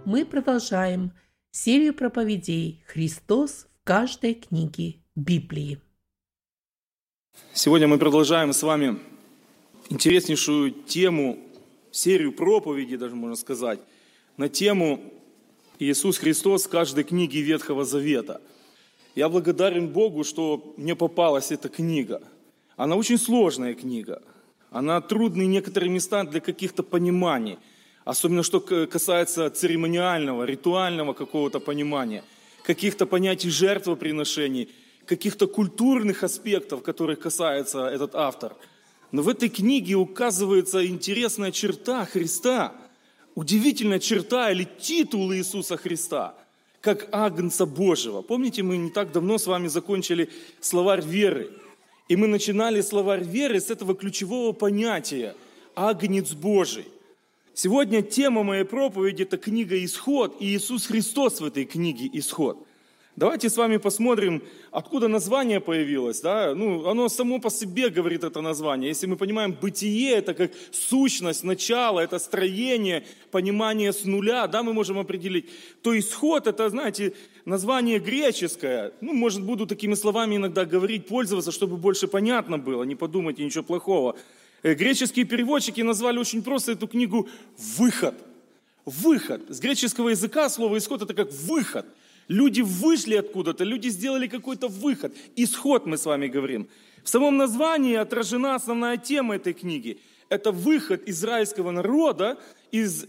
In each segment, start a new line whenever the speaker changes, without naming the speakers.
Мы продолжаем серию проповедей «Христос в каждой книге Библии».
Сегодня мы продолжаем с вами интереснейшую тему, серию проповедей, даже можно сказать, на тему «Иисус Христос в каждой книге Ветхого Завета». Я благодарен Богу, что мне попалась эта книга. Она очень сложная книга. Она трудная некоторые места для каких-то пониманий. Особенно, что касается церемониального, ритуального какого-то понимания. Каких-то понятий жертвоприношений, каких-то культурных аспектов, которых касается этот автор. Но в этой книге указывается интересная черта Христа, удивительная черта или титул Иисуса Христа, как Агнца Божьего. Помните, мы не так давно с вами закончили словарь веры. И мы начинали словарь веры с этого ключевого понятия «Агнец Божий». Сегодня тема моей проповеди – это книга «Исход» и Иисус Христос в этой книге «Исход». Давайте с вами посмотрим, откуда название появилось. Да? Оно само по себе говорит это название. Если мы понимаем, бытие – это как сущность, начало, это строение, понимание с нуля, да, мы можем определить. То исход – это, знаете, название греческое. Может, буду такими словами иногда говорить, пользоваться, чтобы больше понятно было, не подумайте ничего плохого. Греческие переводчики назвали очень просто эту книгу «Выход». Выход. С греческого языка слово «исход» – это как «выход». Люди вышли откуда-то, люди сделали какой-то выход. Исход мы с вами говорим. В самом названии отражена основная тема этой книги. Это выход израильского народа из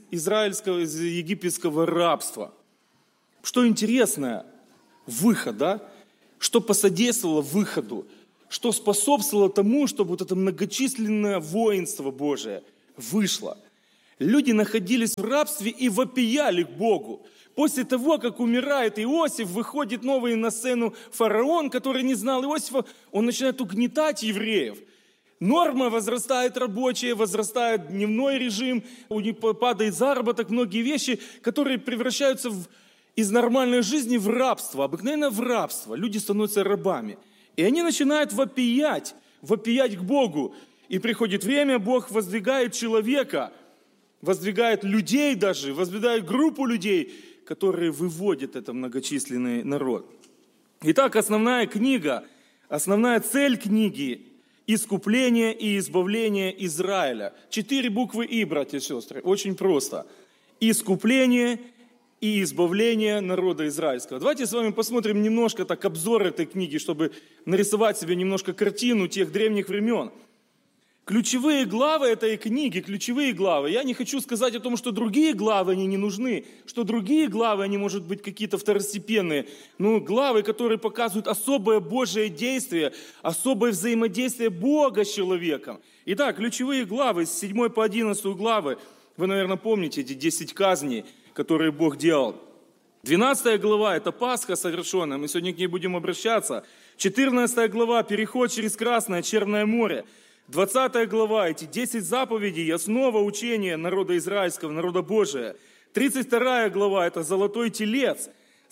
египетского рабства. Что интересно, выход, да? Что посодействовало выходу? Что способствовало тому, чтобы вот это многочисленное воинство Божие вышло? Люди находились в рабстве и вопияли к Богу. После того, как умирает Иосиф, выходит новый на сцену фараон, который не знал Иосифа, он начинает угнетать евреев. Норма возрастает рабочая, возрастает дневной режим, у них падает заработок, многие вещи, которые превращаются из нормальной жизни в рабство, обыкновенно в рабство. Люди становятся рабами. И они начинают вопиять к Богу. И приходит время, Бог воздвигает человека, воздвигает людей даже, воздвигает группу людей, которые выводят этот многочисленный народ. Итак, основная книга, основная цель книги – искупление и избавление Израиля. 4 буквы «И», братья и сестры, очень просто. Искупление и избавление народа израильского. Давайте с вами посмотрим немножко так обзор этой книги, чтобы нарисовать себе немножко картину тех древних времен. Ключевые главы этой книги, ключевые главы, я не хочу сказать о том, что другие главы, они не нужны, что другие главы, они, может быть, какие-то второстепенные, но главы, которые показывают особое Божие действие, особое взаимодействие Бога с человеком. Итак, ключевые главы с 7 по 11 главы, вы, наверное, помните эти 10 казней, которые Бог делал. 12 глава – это Пасха совершенная, мы сегодня к ней будем обращаться. 14 глава – переход через Красное, Черное море. 20 глава, эти 10 заповедей, основа учения народа израильского, народа Божия. 32 глава, это золотой телец.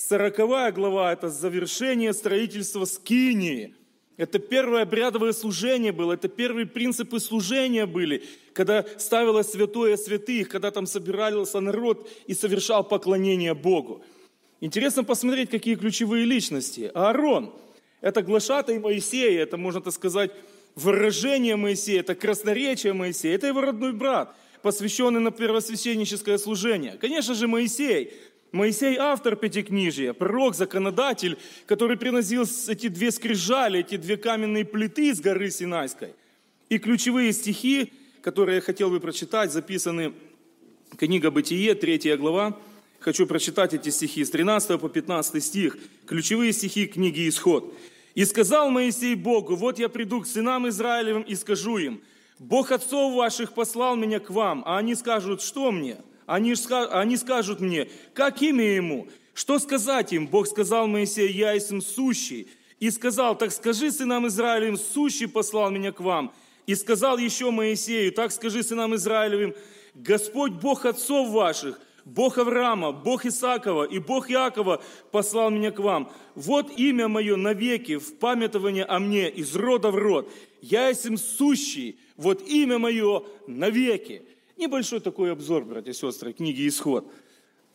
40 глава, это завершение строительства скинии. Это первое обрядовое служение было, это первые принципы служения были, когда ставилось святое святых, когда там собирался народ и совершал поклонение Богу. Интересно посмотреть, какие ключевые личности. Аарон, это глашатай Моисея, это, можно так сказать, выражение Моисея, это красноречие Моисея, это его родной брат, посвященный на первосвященническое служение. Конечно же, Моисей. Моисей автор Пятикнижия, пророк, законодатель, который приносил эти 2 скрижали, эти 2 каменные плиты с горы Синайской. И ключевые стихи, которые я хотел бы прочитать, записаны в книге Бытие, 3 глава. Хочу прочитать эти стихи с 13 по 15 стих. Ключевые стихи книги «Исход». «И сказал Моисей Богу: вот я приду к сынам Израилевым и скажу им: Бог отцов ваших послал меня к вам, а они скажут: что мне? Они скажут мне: как имя ему? Что сказать им? Бог сказал Моисею: я есть сущий. И сказал: так скажи сынам Израилевым: сущий послал меня к вам. И сказал еще Моисею: так скажи сынам Израилевым: Господь Бог отцов ваших, Бог Авраама, Бог Исаакова и Бог Иакова послал меня к вам. Вот имя мое навеки в памятование о мне из рода в род. Я есть им сущий, вот имя мое навеки». Небольшой такой обзор, братья и сестры, книги «Исход».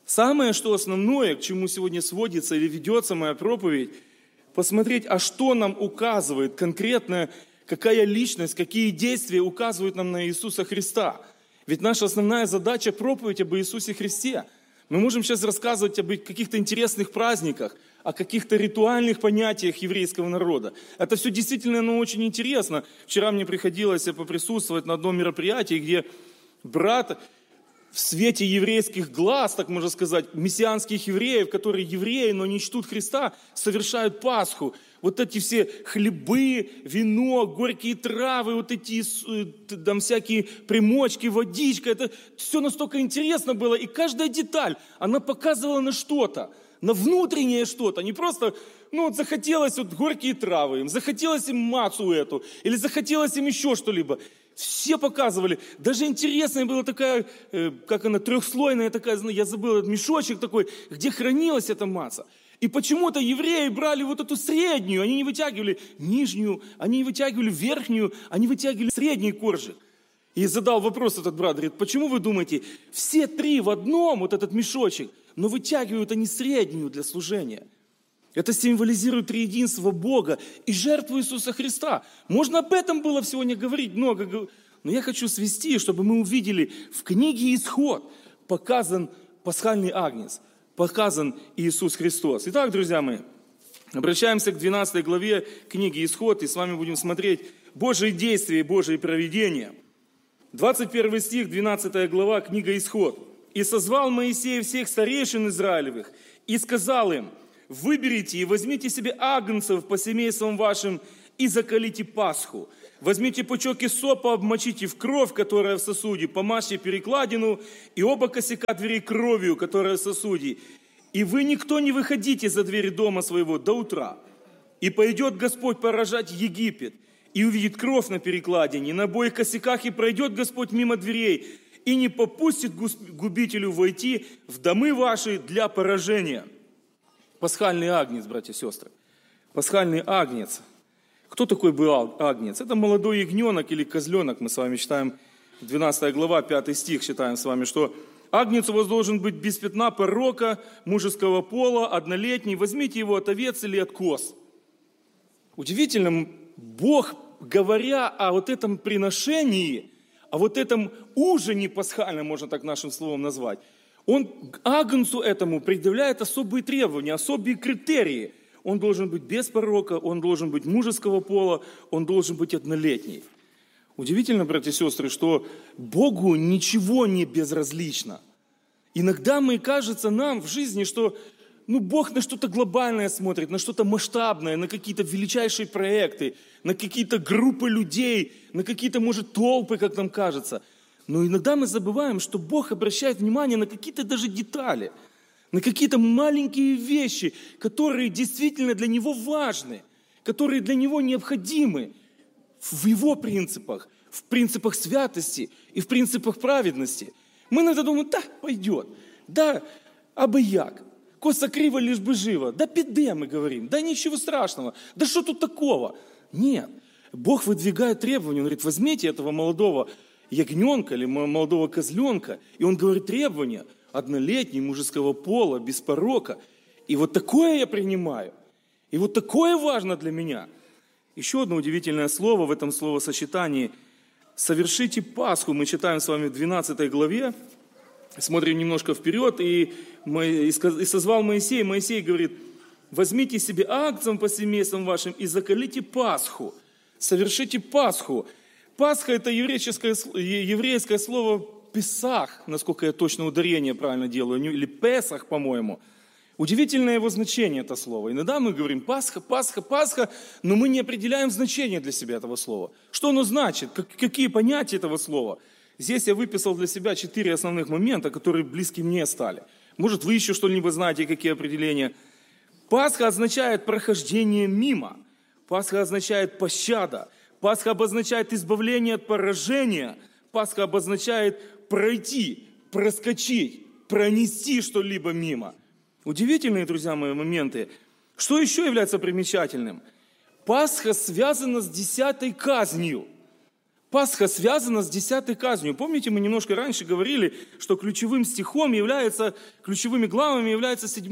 Самое, что основное, к чему сегодня сводится или ведется моя проповедь, посмотреть, а что нам указывает конкретно, какая личность, какие действия указывают нам на Иисуса Христа. Ведь наша основная задача – проповедь об Иисусе Христе. Мы можем сейчас рассказывать об каких-то интересных праздниках, о каких-то ритуальных понятиях еврейского народа. Это все действительно очень интересно. Вчера мне приходилось поприсутствовать на одном мероприятии, где брат в свете еврейских глаз, так можно сказать, мессианских евреев, которые евреи, но не чтут Христа, совершают Пасху. Вот эти все хлебы, вино, горькие травы, вот эти там всякие примочки, водичка, это все настолько интересно было. И каждая деталь, она показывала на что-то, на внутреннее что-то. Не просто, захотелось горькие травы, им захотелось им мацу эту, или захотелось им еще что-либо. Все показывали. Даже интересная была такая, трехслойная такая, я забыл, этот мешочек такой, где хранилась эта маца. И почему-то евреи брали вот эту среднюю, они не вытягивали нижнюю, они не вытягивали верхнюю, они вытягивали средний коржик. И задал вопрос этот брат, говорит, почему вы думаете, все три в одном, вот этот мешочек, но вытягивают они среднюю для служения? Это символизирует триединство Бога и жертву Иисуса Христа. Можно об этом было сегодня говорить много, но я хочу свести, чтобы мы увидели, в книге «Исход» показан пасхальный агнец, показан Иисус Христос. Итак, друзья мои, обращаемся к 12 главе книги «Исход», и с вами будем смотреть Божьи действия и Божьи провидения. 21 стих, 12 глава, книга «Исход». «И созвал Моисей всех старейшин Израилевых, и сказал им, выберите и возьмите себе агнцев по семействам вашим и закалите Пасху. Возьмите пучок исопа, обмочите в кровь, которая в сосуде, помажьте перекладину и оба косяка дверей кровью, которая в сосуде. И вы никто не выходите за двери дома своего до утра. И пойдет Господь поражать Египет, и увидит кровь на перекладине, на обоих косяках, и пройдет Господь мимо дверей, и не попустит губителю войти в домы ваши для поражения». Пасхальный агнец, братья и сестры. Пасхальный агнец. Кто такой был агнец? Это молодой ягненок или козленок. Мы с вами читаем, 12 глава, 5 стих, читаем с вами, что агнец у вас должен быть без пятна порока, мужеского пола, однолетний. Возьмите его от овец или от коз. Удивительно, Бог, говоря о вот этом приношении, о вот этом ужине пасхальном, можно так нашим словом назвать, Он агнцу этому предъявляет особые требования, особые критерии. Он должен быть без порока, он должен быть мужеского пола, он должен быть однолетний. Удивительно, братья и сестры, что Богу ничего не безразлично. Иногда кажется нам в жизни, что Бог на что-то глобальное смотрит, на что-то масштабное, на какие-то величайшие проекты, на какие-то группы людей, на какие-то, может, толпы, как нам кажется. Но иногда мы забываем, что Бог обращает внимание на какие-то даже детали, на какие-то маленькие вещи, которые действительно для Него важны, которые для Него необходимы в Его принципах, в принципах святости и в принципах праведности. Мы иногда думаем, да, пойдет, да, абы як, коса криво, лишь бы живо, да піде, мы говорим, да ничего страшного, да что тут такого? Нет, Бог выдвигает требования, Он говорит, возьмите этого молодого ягненка или молодого козленка, и он говорит требования, однолетний, мужеского пола, без порока. И вот такое я принимаю. И вот такое важно для меня. Еще одно удивительное слово в этом словосочетании. «Совершите Пасху». Мы читаем с вами в 12 главе, смотрим немножко вперед, и созвал Моисей. Моисей говорит, возьмите себе агнцев по семействам вашим и закалите Пасху. Совершите Пасху. Пасха – это еврейское слово «песах», насколько я точно ударение правильно делаю, или «песах», по-моему. Удивительное его значение, это слово. Иногда мы говорим «Пасха», «Пасха», «Пасха», но мы не определяем значение для себя этого слова. Что оно значит? Какие понятия этого слова? Здесь я выписал для себя 4 основных момента, которые близки мне стали. Может, вы еще что-либо знаете, какие определения. Пасха означает прохождение мимо. Пасха означает пощада. Пасха обозначает избавление от поражения. Пасха обозначает пройти, проскочить, пронести что-либо мимо. Удивительные, друзья мои, моменты. Что еще является примечательным? Пасха связана с 10-й казнью. Пасха связана с 10-й казнью. Помните, мы немножко раньше говорили, что ключевым стихом является, ключевыми главами являются 7,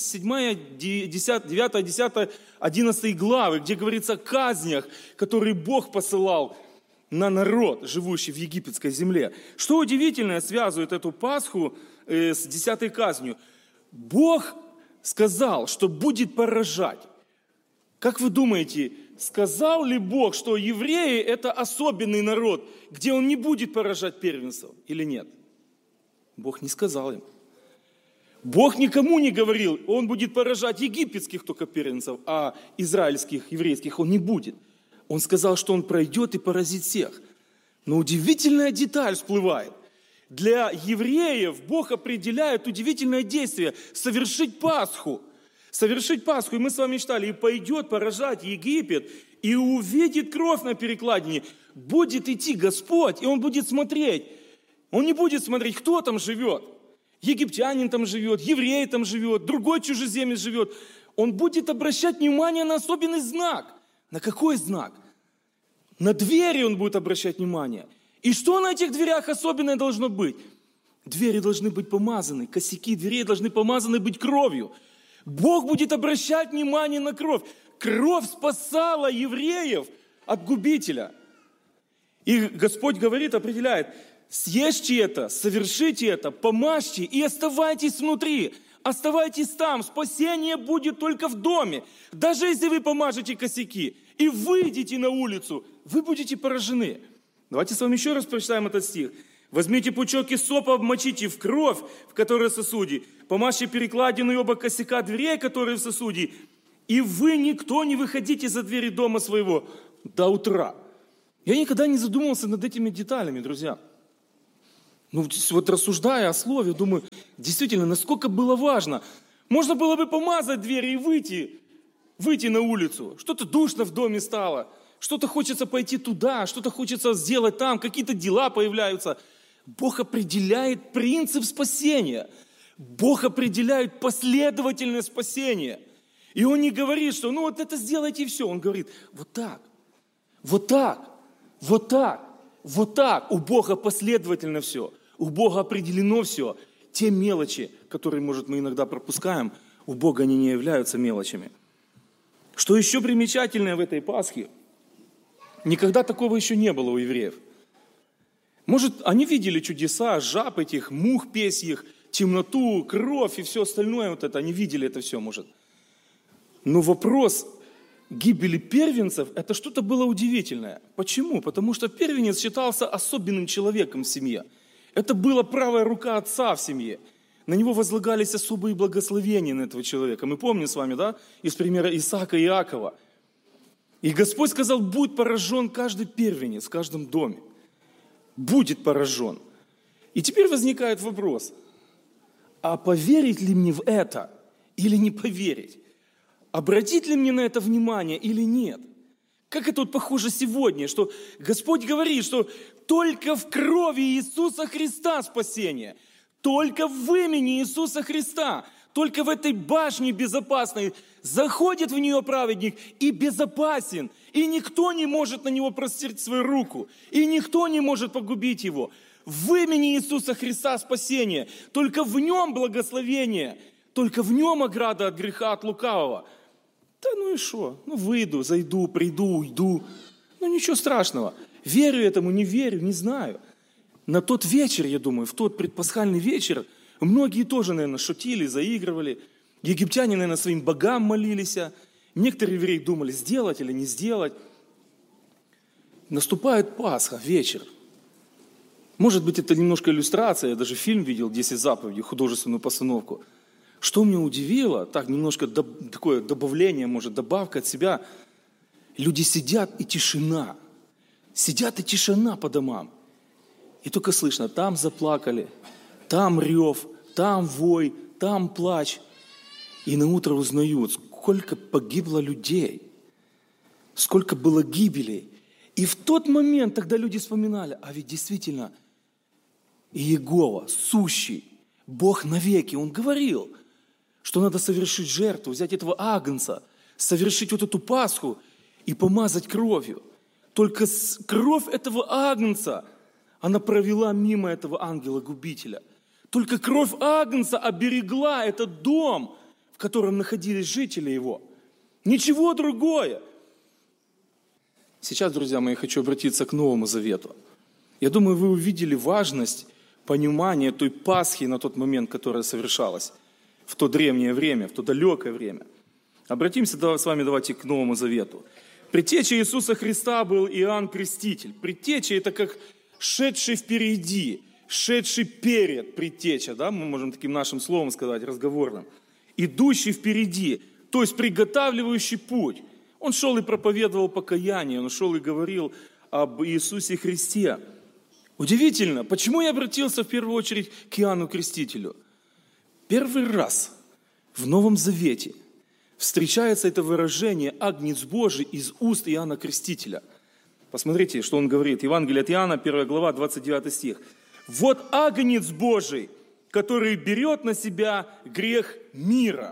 9, 10, 11 главы, где говорится о казнях, которые Бог посылал на народ, живущий в египетской земле. Что удивительное связывает эту Пасху с 10-й казнью? Бог сказал, что будет поражать. Как вы думаете, сказал ли Бог, что евреи – это особенный народ, где Он не будет поражать первенцев или нет? Бог не сказал им. Бог никому не говорил, Он будет поражать египетских только первенцев, а израильских, еврейских Он не будет. Он сказал, что Он пройдет и поразит всех. Но удивительная деталь всплывает. Для евреев Бог определяет удивительное действие – совершить Пасху. Совершить Пасху, и мы с вами читали, и пойдет поражать Египет, и увидит кровь на перекладине. Будет идти Господь, и Он будет смотреть. Он не будет смотреть, кто там живет. Египтянин там живет, еврей там живет, другой чужеземец живет. Он будет обращать внимание на особенный знак. На какой знак? На двери Он будет обращать внимание. И что на этих дверях особенное должно быть? Двери должны быть помазаны, косяки дверей должны помазаны быть кровью. Бог будет обращать внимание на кровь. Кровь спасала евреев от губителя. И Господь говорит, определяет, съешьте это, совершите это, помажьте и оставайтесь внутри. Оставайтесь там, спасение будет только в доме. Даже если вы помажете косяки и выйдете на улицу, вы будете поражены. Давайте с вами еще раз прочитаем этот стих. Возьмите пучок исопа, обмочите в кровь, в которой в сосуде, помажьте перекладину и оба косяка дверей, которые в сосуде, и вы никто не выходите за двери дома своего до утра. Я никогда не задумывался над этими деталями, друзья. Вот рассуждая о слове, думаю, действительно, насколько было важно. Можно было бы помазать двери и выйти на улицу. Что-то душно в доме стало, что-то хочется пойти туда, что-то хочется сделать там, какие-то дела появляются. Бог определяет принцип спасения. Бог определяет последовательное спасение. И Он не говорит, что вот это сделайте и все. Он говорит, вот так, вот так, вот так, вот так. У Бога последовательно все. У Бога определено все. Те мелочи, которые, может, мы иногда пропускаем, у Бога они не являются мелочами. Что еще примечательное в этой Пасхе? Никогда такого еще не было у евреев. Может, они видели чудеса, жаб этих, мух песьих, темноту, кровь и все остальное вот это. Они видели это все, может. Но вопрос гибели первенцев, это что-то было удивительное. Почему? Потому что первенец считался особенным человеком в семье. Это была правая рука отца в семье. На него возлагались особые благословения на этого человека. Мы помним с вами, да, из примера Исаака и Иакова. И Господь сказал, будет поражен каждый первенец в каждом доме. Будет поражен. И теперь возникает вопрос, а поверить ли мне в это или не поверить? Обратить ли мне на это внимание или нет? Как это вот похоже сегодня, что Господь говорит, что только в крови Иисуса Христа спасение, только в имени Иисуса Христа, только в этой башне безопасной заходит в нее праведник и безопасен, и никто не может на него простерть свою руку, и никто не может погубить его. В имени Иисуса Христа спасение, только в нем благословение, только в нем ограда от греха, от лукавого. Да ну и что? Выйду, зайду, приду, уйду. Ничего страшного. Верю этому, не верю, не знаю. На тот вечер, я думаю, в тот предпасхальный вечер, многие тоже, наверное, шутили, заигрывали. Египтяне, наверное, своим богам молились. Некоторые евреи думали, сделать или не сделать. Наступает Пасха, вечер. Может быть, это немножко иллюстрация. Я даже фильм видел «10 заповедей», художественную постановку. Что меня удивило, так немножко такое добавление, может, добавка от себя. Люди сидят и тишина. Сидят и тишина по домам. И только слышно, там заплакали, там рев, там вой, там плач. И на утро узнают, сколько погибло людей, сколько было гибелей. И в тот момент тогда люди вспоминали, а ведь действительно Иегова, сущий, Бог навеки, Он говорил, что надо совершить жертву, взять этого агнца, совершить вот эту Пасху и помазать кровью. Только кровь этого агнца, она провела мимо этого ангела-губителя. Только кровь агнца оберегла этот дом, в котором находились жители его. Ничего другое. Сейчас, друзья мои, хочу обратиться к Новому Завету. Я думаю, вы увидели важность понимания той Пасхи на тот момент, которая совершалась в то древнее время, в то далекое время. Обратимся с вами давайте к Новому Завету. Предтечей Иисуса Христа был Иоанн Креститель. Предтеча – это как шедший впереди, шедший перед предтеча, да, мы можем таким нашим словом сказать, разговорным. Идущий впереди, то есть приготавливающий путь. Он шел и проповедовал покаяние, он шел и говорил об Иисусе Христе. Удивительно, почему я обратился в первую очередь к Иоанну Крестителю? Первый раз в Новом Завете встречается это выражение «Агнец Божий» из уст Иоанна Крестителя. Посмотрите, что он говорит. Евангелие от Иоанна, 1 глава, 29 стих. «Вот Агнец Божий, который берет на себя грех мира».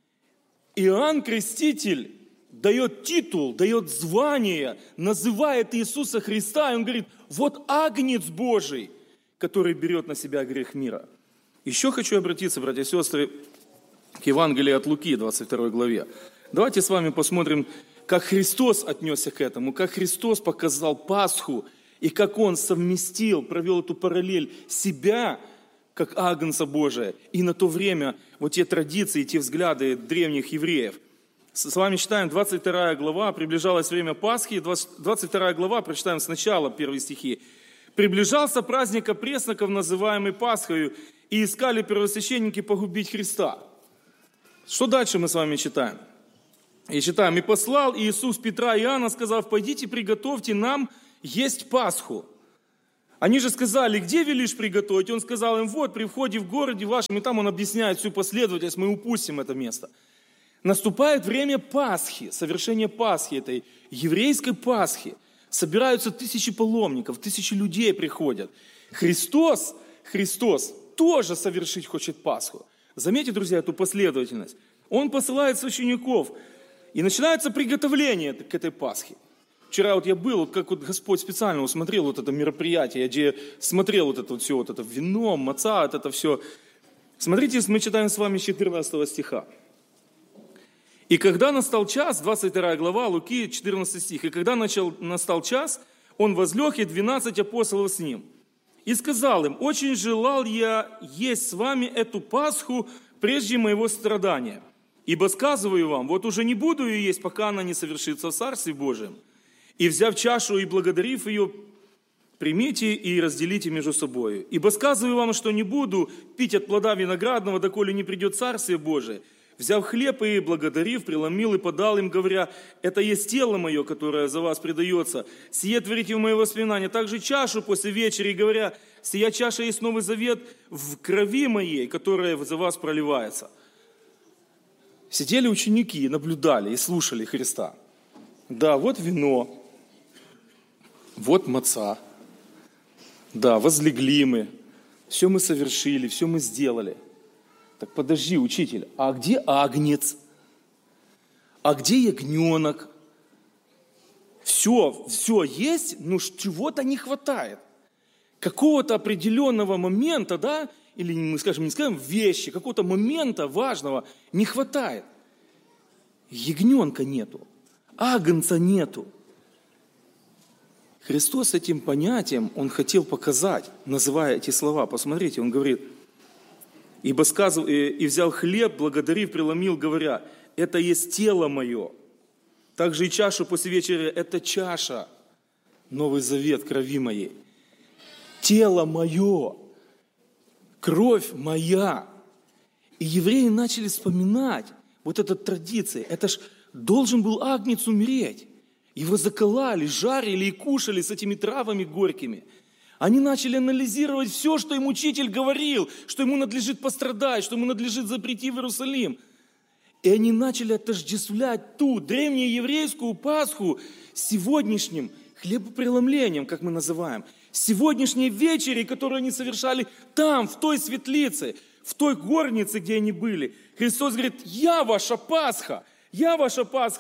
Иоанн Креститель дает титул, дает звание, называет Иисуса Христа, и он говорит, вот Агнец Божий, который берет на себя грех мира. Еще хочу обратиться, братья и сестры, к Евангелию от Луки, 22 главе. Давайте с вами посмотрим, как Христос отнесся к этому, как Христос показал Пасху, и как Он совместил, провел эту параллель себя, как Агнца Божия, и на то время вот те традиции, те взгляды древних евреев. С вами читаем 22 глава, приближалось время Пасхи, 22 глава, прочитаем сначала первые стихи. «Приближался праздник опресноков, называемый Пасхою, и искали первосвященники погубить Христа». Что дальше мы с вами читаем? И читаем, «И послал Иисус Петра и Иоанна, сказав, пойдите, приготовьте нам есть Пасху». Они же сказали, где велишь приготовить? Он сказал им, вот, при входе в городе вашем, и там он объясняет всю последовательность, мы упустим это место. Наступает время Пасхи, совершения Пасхи, этой еврейской Пасхи. Собираются тысячи паломников, тысячи людей приходят. Христос тоже совершить хочет Пасху. Заметьте, друзья, эту последовательность. Он посылает учеников, и начинается приготовление к этой Пасхе. Вчера вот я был, вот как вот Господь специально усмотрел вот это мероприятие, где смотрел вот это вот все, вот это вино, маца, вот это все. Смотрите, мы читаем с вами 14 стиха. «И когда настал час», 22 глава, Луки, 14 стих, «И когда настал час, он возлег, и 12 апостолов с ним. И сказал им, очень желал я есть с вами эту Пасху прежде моего страдания. Ибо сказываю вам, вот уже не буду ее есть, пока она не совершится в Царстве Божьем. И взяв чашу и благодарив ее, примите и разделите между собой. Ибо сказываю вам, что не буду пить от плода виноградного, доколе не придет Царствие Божие. Взяв хлеб и благодарив, преломил и подал им, говоря, это есть тело мое, которое за вас предается. Сие творите в мое воспоминание. Также чашу после вечери, говоря, сия чаша есть новый завет в крови моей, которая за вас проливается». Сидели ученики, наблюдали и слушали Христа. Да, вот вино, вот маца, да, возлегли мы, все мы совершили, все мы сделали. Так подожди, учитель, а где агнец? А где ягненок? Все есть, но чего-то не хватает. Какого-то определенного момента, да, или мы скажем, не скажем вещи, какого-то момента важного не хватает. Ягненка нету, агнца нету. Христос этим понятием, Он хотел показать, называя эти слова. Посмотрите, Он говорит, «Ибо сказал, и взял хлеб, благодарив, преломил, говоря, это есть тело мое. Также и чашу после вечери, это чаша, новый завет крови моей. Тело мое, кровь моя». И евреи начали вспоминать вот эту традицию. Это ж должен был агнец умереть. Его закололи, жарили и кушали с этими травами горькими. Они начали анализировать все, что им учитель говорил, что ему надлежит пострадать, что ему надлежит заприйти в Иерусалим. И они начали отождествлять ту древнееврейскую Пасху с сегодняшним хлебопреломлением, как мы называем, с сегодняшней вечерей, которую они совершали там, в той светлице, в той горнице, где они были. Христос говорит, я ваша Пасха,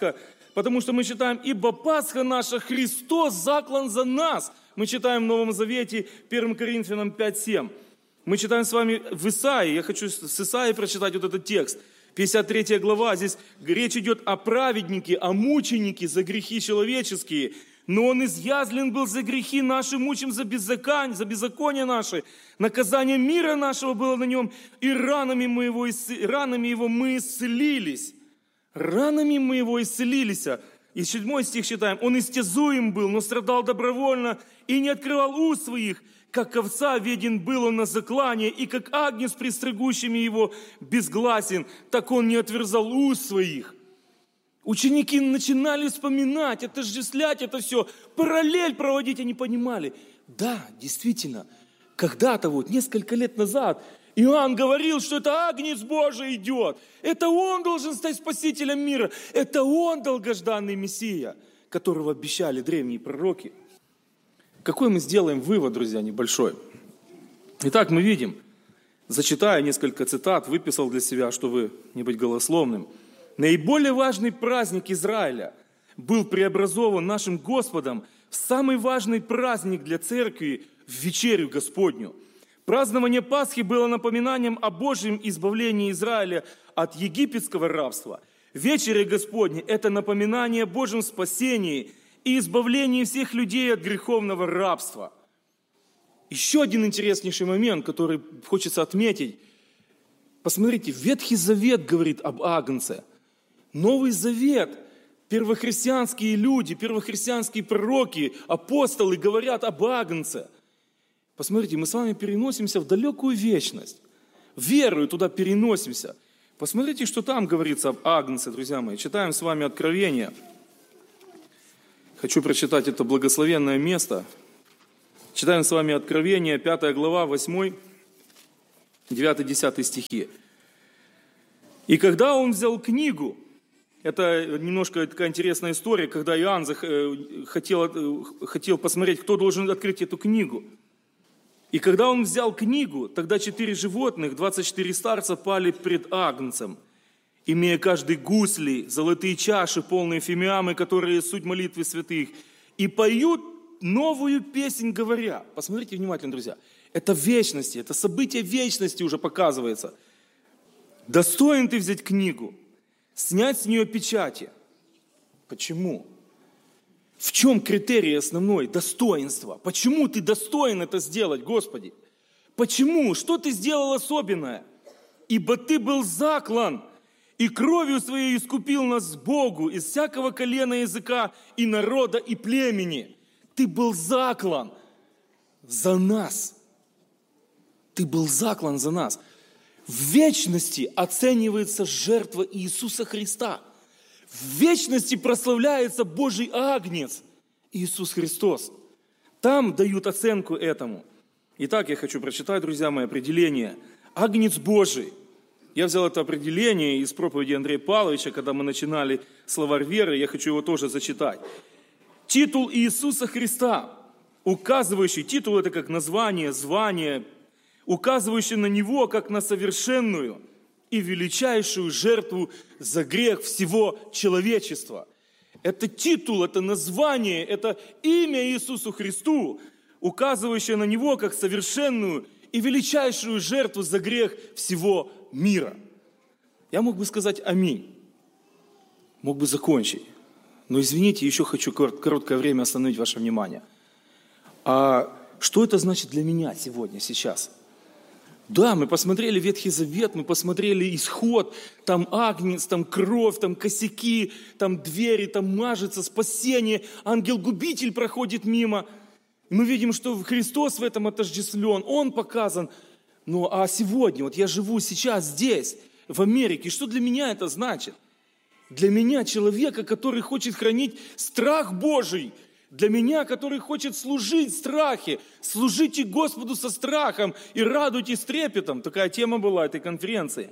Потому что мы читаем, ибо Пасха наша, Христос заклан за нас. Мы читаем в Новом Завете, 1 Коринфянам 5:7. Мы читаем с вами в Исаии, я хочу с Исаии прочитать вот этот текст. 53 глава, здесь речь идет о праведнике, о мученике за грехи человеческие. Но он изъязлен был за грехи наши, мучим за беззаконие наши. Наказание мира нашего было на нем, и ранами его мы исцелились. Ранами мы его исцелились. И 7 стих читаем. Он истязуем был, но страдал добровольно, и не открывал уст своих. Как овца веден был он на заклание, и как агнец пред стригущими его безгласен, так он не отверзал уст своих. Ученики начинали вспоминать, отождествлять это все, параллель проводить, они понимали. Да, действительно, когда-то вот, несколько лет назад, Иоанн говорил, что это Агнец Божий идет. Это Он должен стать спасителем мира. Это Он долгожданный Мессия, которого обещали древние пророки. Какой мы сделаем вывод, друзья, небольшой? Итак, мы видим, зачитая несколько цитат, выписал для себя, чтобы не быть голословным. Наиболее важный праздник Израиля был преобразован нашим Господом в самый важный праздник для церкви в вечерю Господню. Празднование Пасхи было напоминанием о Божьем избавлении Израиля от египетского рабства. Вечеря Господня – это напоминание о Божьем спасении и избавлении всех людей от греховного рабства. Еще один интереснейший момент, который хочется отметить. Посмотрите, Ветхий Завет говорит об Агнце. Новый Завет, первохристианские люди, первохристианские пророки, апостолы говорят об Агнце. Посмотрите, мы с вами переносимся в далекую вечность. Верою туда переносимся. Посмотрите, что там говорится об Агнце, друзья мои. Читаем с вами Откровение. Хочу прочитать это благословенное место. Читаем с вами Откровение, 5 глава, 8, 9-10 стихи. «И когда он взял книгу», это немножко такая интересная история, когда Иоанн хотел посмотреть, кто должен открыть эту книгу. «И когда он взял книгу, тогда 4 животных, 24 старца пали пред Агнцем, имея каждый гусли, золотые чаши, полные фимиамы, которые суть молитвы святых, и поют новую песнь, говоря». Посмотрите внимательно, друзья. Это вечности, это событие вечности уже показывается. «Достоин ты взять книгу, снять с нее печати». Почему? В чем критерий основной? Достоинство. Почему ты достоин это сделать, Господи? Почему? Что ты сделал особенное? «Ибо ты был заклан, и кровью своей искупил нас Богу из всякого колена, языка и народа и племени». Ты был заклан за нас. Ты был заклан за нас. В вечности оценивается жертва Иисуса Христа. В вечности прославляется Божий Агнец, Иисус Христос. Там дают оценку этому. Итак, я хочу прочитать, друзья мои, определение. Агнец Божий. Я взял это определение из проповеди Андрея Павловича, когда мы начинали словарь веры, я хочу его тоже зачитать. Титул Иисуса Христа, указывающий, титул это как название, звание, указывающий на Него как на совершенную и величайшую жертву за грех всего человечества. Это титул, это название, это имя Иисусу Христу, указывающее на Него как совершенную и величайшую жертву за грех всего мира. Я мог бы сказать аминь, мог бы закончить, но извините, еще хочу короткое время остановить ваше внимание. А что это значит для меня сегодня, сейчас? Да, мы посмотрели Ветхий Завет, мы посмотрели Исход, там Агнец, там кровь, там косяки, там двери, там мажется, спасение, ангел-губитель проходит мимо. И мы видим, что Христос в этом отождествлен, Он показан. Ну а сегодня, вот я живу сейчас здесь, в Америке, что для меня это значит? Для меня, человека, который хочет хранить страх Божий, для меня, который хочет служить в страхе, служите Господу со страхом и радуйтесь трепетом. Такая тема была этой конференции.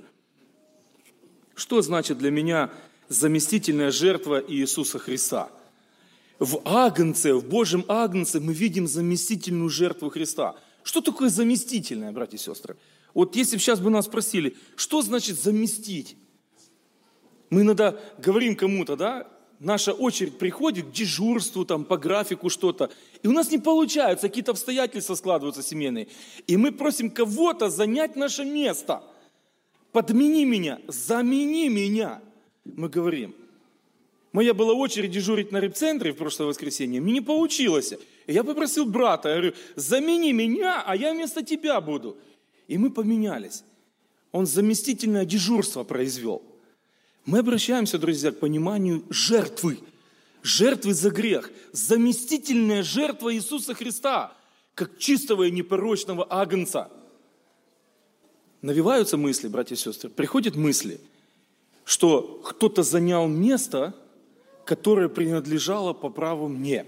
Что значит для меня заместительная жертва Иисуса Христа? В Агнце, в Божьем Агнце мы видим заместительную жертву Христа. Что такое заместительное, братья и сестры? Вот если бы сейчас бы нас спросили, что значит заместить? Мы иногда говорим кому-то, да, наша очередь приходит к дежурству, там, по графику что-то, и у нас не получается, какие-то обстоятельства складываются семейные, и мы просим кого-то занять наше место. Подмени меня, замени меня. Мы говорим. Моя была очередь дежурить на репцентре в прошлое воскресенье, мне не получилось. И я попросил брата, я говорю, замени меня, а я вместо тебя буду. И мы поменялись. Он заместительное дежурство произвел. Мы обращаемся, друзья, к пониманию жертвы за грех. Заместительная жертва Иисуса Христа, как чистого и непорочного агнца. Навеваются мысли, братья и сестры, приходят мысли, что кто-то занял место, которое принадлежало по праву мне.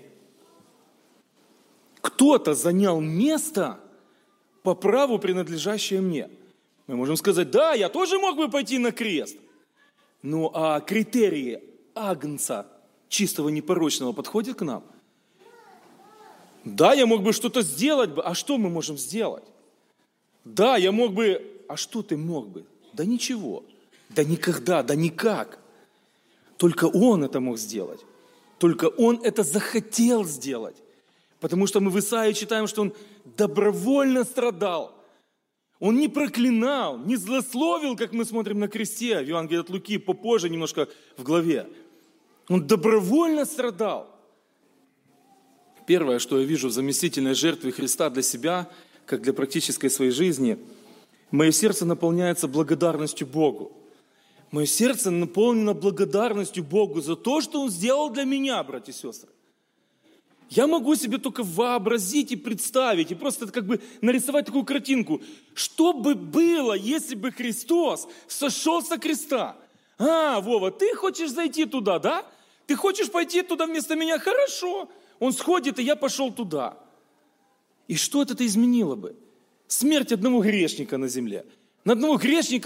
Кто-то занял место по праву, принадлежащее мне. Мы можем сказать, да, я тоже мог бы пойти на крест. Ну, а критерии агнца, чистого, непорочного, подходят к нам? Да, я мог бы что-то сделать, а что мы можем сделать? Да, я мог бы, а что ты мог бы? Да ничего, да никогда, да никак. Только Он это мог сделать. Только Он это захотел сделать. Потому что мы в Исаии читаем, что Он добровольно страдал. Он не проклинал, не злословил, как мы смотрим на кресте, в Евангелии от Луки, попозже немножко в главе. Он добровольно страдал. Первое, что я вижу в заместительной жертве Христа для себя, как для практической своей жизни, мое сердце наполняется благодарностью Богу. Мое сердце наполнено благодарностью Богу за то, что Он сделал для меня, братья и сестры. Я могу себе только вообразить и представить, и просто как бы нарисовать такую картинку. Что бы было, если бы Христос сошел со креста? Вова, ты хочешь зайти туда, да? Ты хочешь пойти туда вместо меня? Хорошо. Он сходит, и я пошел туда. И что это изменило бы? Смерть одного грешника на земле. На одного грешника